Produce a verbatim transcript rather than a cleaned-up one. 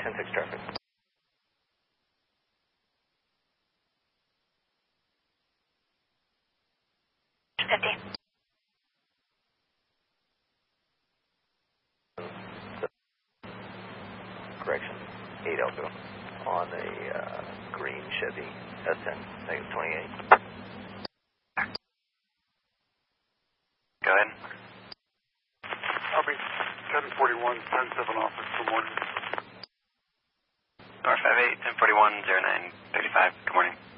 ten six traffic. fifty. Correction, eight Alpha on a uh, green Chevy S ten, negative twenty-eight. Go ahead. I'll be ten forty-one, ten seven office, good morning. North five eight, ten forty-one, zero nine thirty-five, good morning.